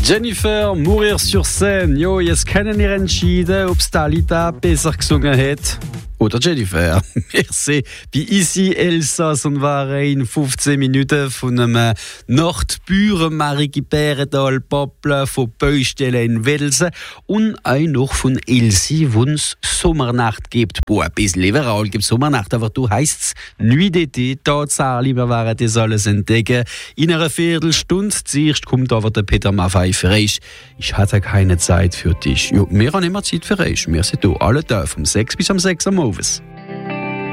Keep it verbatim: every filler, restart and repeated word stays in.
Jennifer, Mourir sur Scène. Jo, jetzt können wir entschieden, ob Dalida besser gesungen hat. Oder Jennifer. Merci. Bei Ici Elsass und waren in fünfzehn Minuten von einem Nachtbüren Mariki Bärendal Poppel von Baustellen in Welsen und auch noch von Elsie, wo es Sommernacht gibt. Boah, ein bisschen überall gibt es Sommernacht, aber du heisst es Nuit d'été. Tatsache, wir werden das alles entdecken. In einer Viertelstunde zuerst kommt aber der Peter Maffay für euch. Ich hatte keine Zeit für dich. Jo, wir haben immer Zeit für euch. Wir sind hier alle da, vom sechs bis am sechs am Morgen.